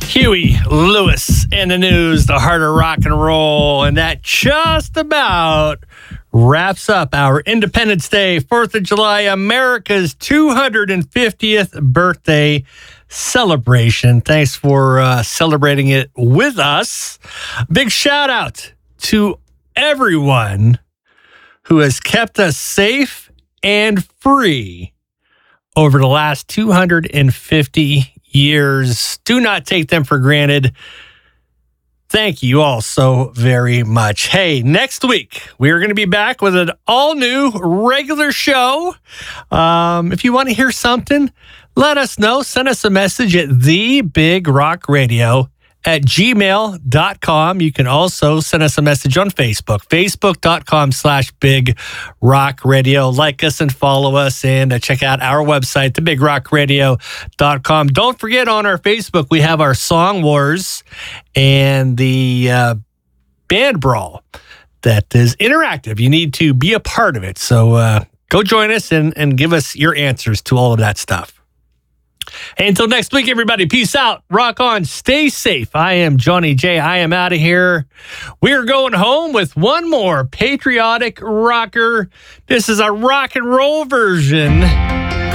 Huey Lewis and the News, the heart of rock and roll. And that just about wraps up our Independence Day, 4th of July, America's 250th birthday celebration. Thanks for celebrating it with us. Big shout out to everyone who has kept us safe and free over the last 250 years. Do not take them for granted. Thank you all so very much. Hey, next week, we are going to be back with an all-new regular show. If you want to hear something, let us know. Send us a message at thebigrockradio@gmail.com. You can also send us a message on Facebook, facebook.com/Big Rock Radio. Like us and follow us, and check out our website, thebigrockradio.com. Don't forget, on our Facebook, we have our Song Wars and the Band Brawl that is interactive. You need to be a part of it. So go join us and give us your answers to all of that stuff. Hey, until next week, everybody, peace out, rock on, stay safe. I am Johnny J. I am out of here. We're going home with one more patriotic rocker. This is a rock and roll version